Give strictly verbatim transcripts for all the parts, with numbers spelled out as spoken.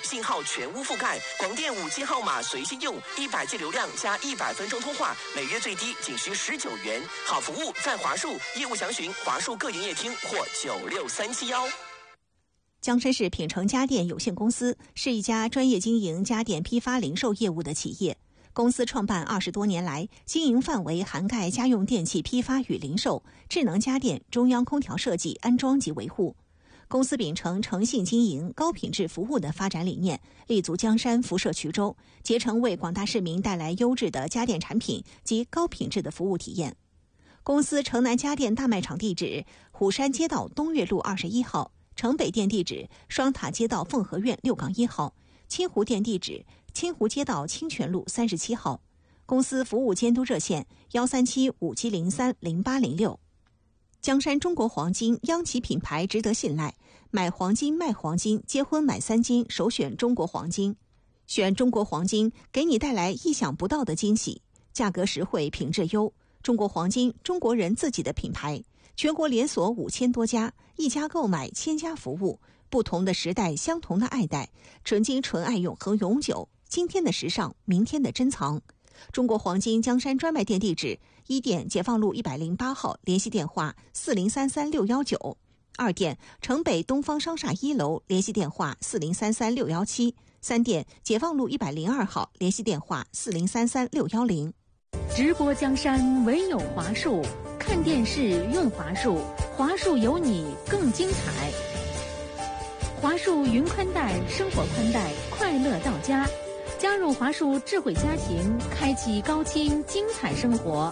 信号全屋覆盖，广电五 G 号码随心用，一百 G 流量加一百分钟通话，每月最低仅需十九元。好服务在华数，业务详询华数各营业厅或九六三七幺。 江山市品城家电有限公司是一家专业经营家电批发零售业务的企业。公司创办二十多年来，经营范围涵盖家用电器批发与零售、智能家电、中央空调设计、安装及维护。公司秉承诚信经营、高品质服务的发展理念，立足江山、辐射衢州，竭诚为广大市民带来优质的家电产品及高品质的服务体验。公司城南家电大卖场地址：虎山街道东岳路二十一号。城北店地址双塔街道凤和苑六杠一号，清湖店地址清湖街道清泉路三十七号。公司服务监督热线幺三七五七零三零八零六。江山中国黄金央企品牌，值得信赖，买黄金卖黄金，结婚买三金，首选中国黄金。选中国黄金，给你带来意想不到的惊喜，价格实惠，品质优。中国黄金，中国人自己的品牌。全国连锁五千多家，一家购买千家服务，不同的时代，相同的爱戴，纯金纯爱永恒永久，今天的时尚，明天的珍藏。中国黄金江山专卖店地址：一店解放路一百零八号，联系电话四零三三六幺九；二店城北东方商厦一楼，联系电话四零三三六幺七；三店解放路一百零二号，联系电话四零三三六幺零。 直播江山唯有华数，看电视用华数，华数有你更精彩。华数云宽带，生活宽带，快乐到家。加入华数智慧家庭，开启高清精彩生活。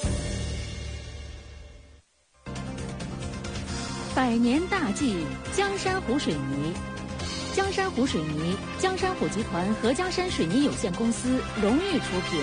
百年大计，江山湖水泥。江山湖水泥，江山湖集团和江山水泥有限公司荣誉出品。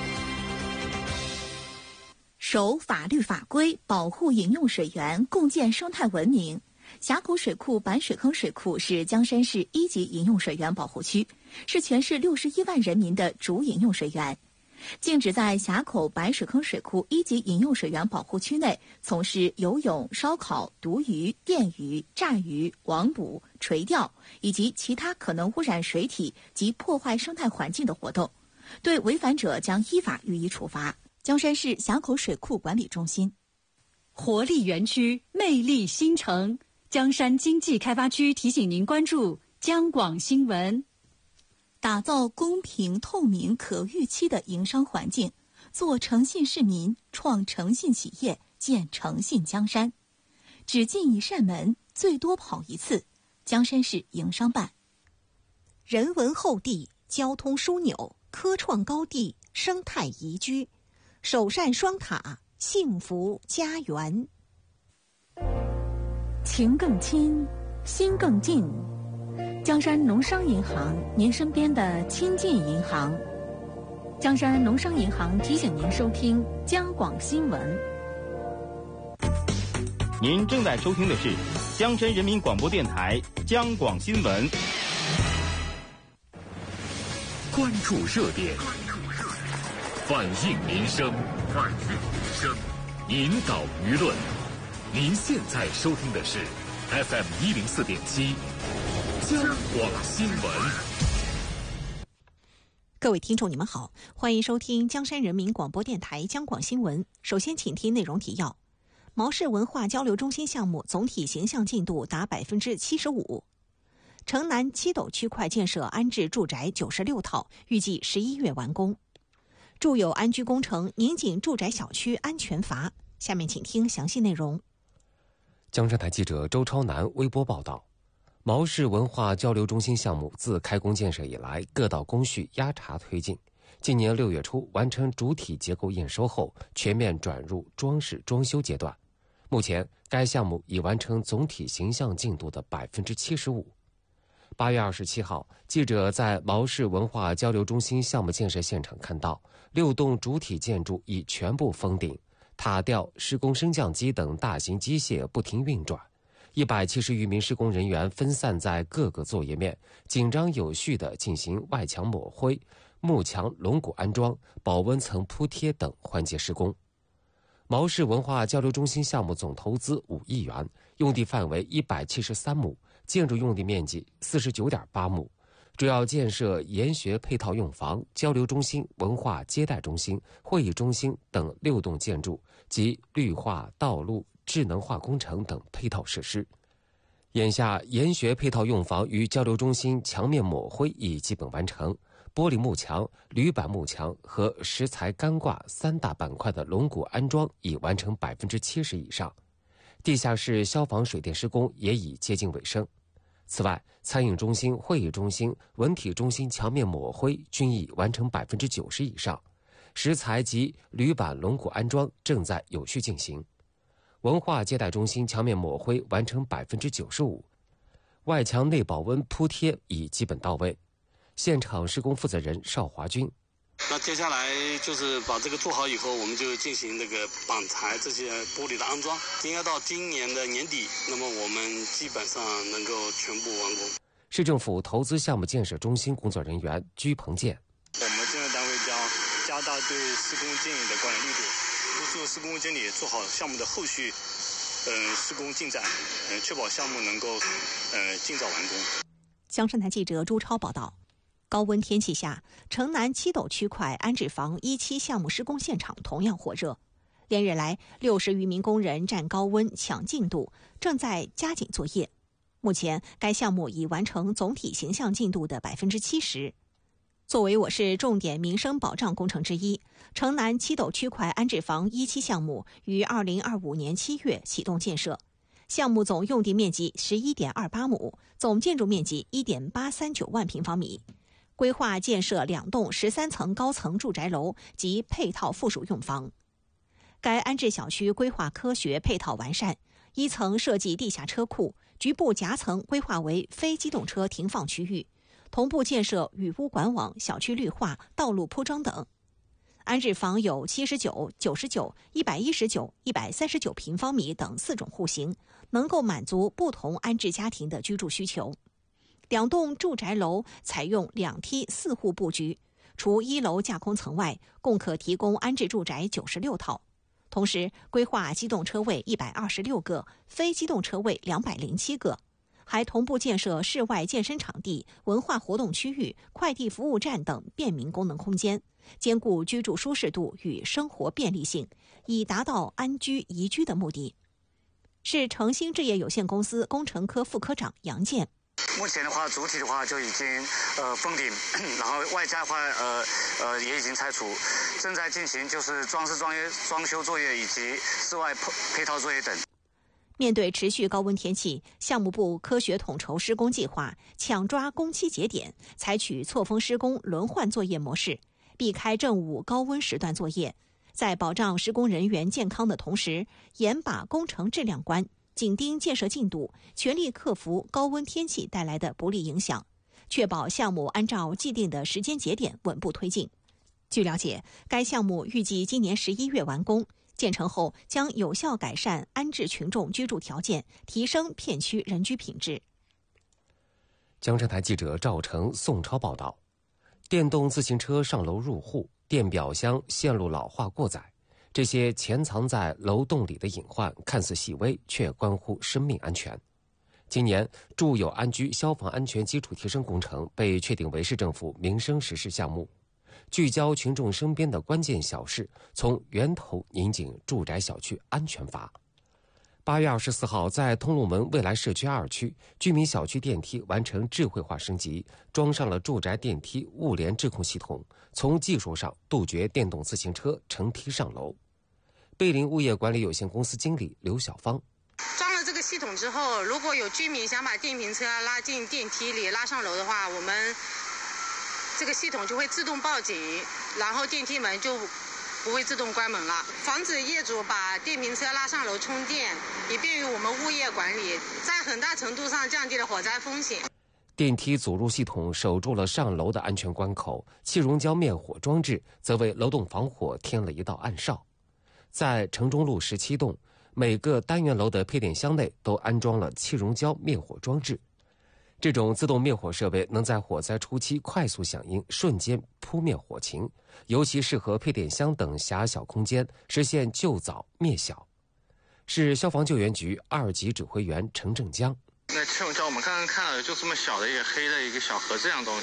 守法律法规，保护饮用水源，共建生态文明。峡口水库板水坑水库是江山市一级饮用水源保护区，是全市六十一万人民的主饮用水源。禁止在峡口白水坑水库一级饮用水源保护区内从事游泳、烧烤、毒鱼、电鱼、炸鱼、网捕、垂钓以及其他可能污染水体及破坏生态环境的活动，对违反者将依法予以处罚。江山市峡口水库管理中心。 活力园区，魅力新城。江山经济开发区提醒您关注江广新闻。 打造公平、透明、可预期的营商环境，做诚信市民，创诚信企业，建诚信江山。只进一扇门，最多跑一次。江山市营商办。 人文厚地，交通枢纽，科创高地，生态宜居，首善双塔，幸福家园。 情更亲，心更近。江山农商银行，您身边的亲近银行。江山农商银行提醒您收听江广新闻。 您正在收听的是江山人民广播电台江广新闻。 关注热点，反映民生，反映民生，引导舆论。您现在收听的是 F M 一零四点七江广新闻。 各位听众，你们好，欢迎收听江山人民广播电台江广新闻。首先，请听内容提要：毛氏文化交流中心项目总体形象进度达百分之七十五。城南七斗区块建设安置住宅九十六套，预计十一月完工。住友安居工程拧紧住宅小区安全阀。下面请听详细内容。 江山台记者周超南微博报道，毛氏文化交流中心项目自开工建设以来，各道工序压茬推进。今年六月初完成主体结构验收后，全面转入装饰装修阶段。目前，该项目已完成总体形象进度的百分之七十五。八月二十七号，记者在毛氏文化交流中心项目建设现场看到，六栋主体建筑已全部封顶。塔吊、施工升降机等大型机械不停运转，一百七十余名施工人员分散在各个作业面，紧张有序地进行外墙抹灰、幕墙龙骨安装、保温层铺贴等环节施工。毛氏文化交流中心项目总投资五亿元，用地范围一百七十三亩，建筑用地面积四十九点八亩， 主要建设研学配套用房、交流中心、文化接待中心、会议中心等六栋建筑及绿化、道路、智能化工程等配套设施。眼下，研学配套用房与交流中心墙面抹灰已基本完成，玻璃幕墙、铝板幕墙和石材干挂三大板块的龙骨安装已完成百分之七十以上，地下室消防水电施工也已接近尾声。此外，餐饮中心、会议中心、文体中心墙面抹灰均已完成百分之九十以上，石材及铝板龙骨安装正在有序进行。文化接待中心墙面抹灰完成百分之九十五，外墙内保温铺贴已基本到位。现场施工负责人邵华军。 那接下来就是把这个做好以后，我们就进行这个板材这些玻璃的安装，应该到今年的年底，那么我们基本上能够全部完工。 市政府投资项目建设中心工作人员居鹏建。 我们建设单位将加大对施工经理的管理力度，督促施工经理做好项目的后续呃施工进展，呃确保项目能够呃尽早完工。 江山台记者朱超报道。高温天气下，城南七斗区块安置房一期项目施工现场同样火热。连日来，六十余名工人战高温抢进度，正在加紧作业。目前，该项目已完成总体形象进度的百分之七十。作为我市重点民生保障工程之一，城南七斗区块安置房一期项目于二零二五年七月启动建设。项目总用地面积十一点二八亩，总建筑面积一点八三九万平方米。规划建设两栋十三层高层住宅楼及配套附属用房。该安置小区规划科学，配套完善，一层设计地下车库，局部夹层规划为非机动车停放区域，同步建设雨污管网、小区绿化、道路铺装等。安置房有七十九、九十九、一百一十九、一百三十九平方米等四种户型，能够满足不同安置家庭的居住需求。两栋住宅楼采用两梯四户布局，除一楼架空层外，共可提供安置住宅九十六套。同时，规划机动车位一百二十六个，非机动车位两百零七个，还同步建设室外健身场地、文化活动区域、快递服务站等便民功能空间，兼顾居住舒适度与生活便利性，以达到安居宜居的目的。市诚兴置业有限公司工程科副科长杨健。 目前的话，主体的话就已经呃封顶，然后外加的话呃呃也已经拆除，正在进行就是装饰、装业、装修作业以及室外配套作业等。 面对持续高温天气，项目部科学统筹施工计划，抢抓工期节点，采取错峰施工、轮换作业模式，避开正午高温时段作业，在保障施工人员健康的同时，严把工程质量关。紧盯建设进度，全力克服高温天气带来的不利影响，确保项目按照既定的时间节点稳步推进。据了解，该项目预计今年十一月完工，建成后将有效改善安置群众居住条件，提升片区人居品质。 江山台记者赵成、宋超报道：电动自行车上楼入户，电表箱线路老化过载。这些潜藏在楼洞里的隐患看似细微，却关乎生命安全。今年，住友安居消防安全基础提升工程被确定为市政府民生实事项目，聚焦群众身边的关键小事，从源头拧紧住宅小区安全阀。八月二十四号，在通路门未来社区二区，居民小区电梯完成智慧化升级，装上了住宅电梯物联智控系统，从技术上杜绝电动自行车乘梯上楼。贝林物业管理有限公司经理刘小芳： 装了这个系统之后，如果有居民想把电瓶车拉进电梯里拉上楼的话，我们这个系统就会自动报警，然后电梯门就不会自动关门了，防止业主把电瓶车拉上楼充电，以便于我们物业管理，在很大程度上降低了火灾风险。 电梯阻入系统守住了上楼的安全关口，气溶胶灭火装置则为楼栋防火添了一道暗哨。在城中路十七栋，每个单元楼的配电箱内都安装了气溶胶灭火装置。这种自动灭火设备能在火灾初期快速响应，瞬间扑灭火情，尤其适合配电箱等狭小空间，实现救早灭小。市消防救援局二级指挥员陈正江： 那气溶胶我们刚刚看到就这么小的一个黑的一个小盒这样东西，